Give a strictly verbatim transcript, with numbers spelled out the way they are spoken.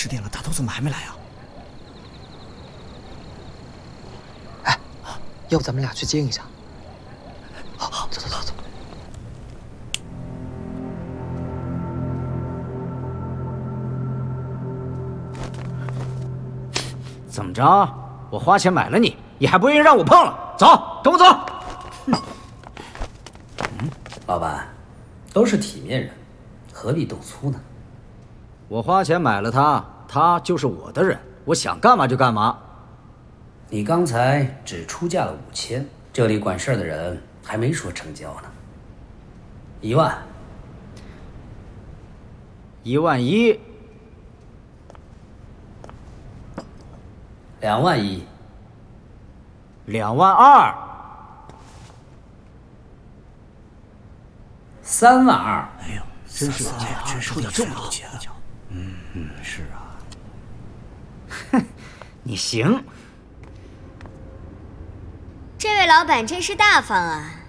十点了，大头怎么还没来啊？ 哎，要不咱们俩去接应一下？好，好，走走走走。 怎么着？我花钱买了你，你还不愿意让我碰了？走，跟我走。哼。 嗯，老板，都是体面人，何必动粗呢？ 我花钱买了他，他就是我的人，我想干嘛就干嘛。 你刚才只出价了五千，这里管事儿的人还没说成交呢。一万， 一万一， 两万一， 两万二， 三万二。 哎呦，真是哎呀，真是出点这么多钱啊！嗯嗯，是啊。 哼，你行。 这位老板真是大方啊！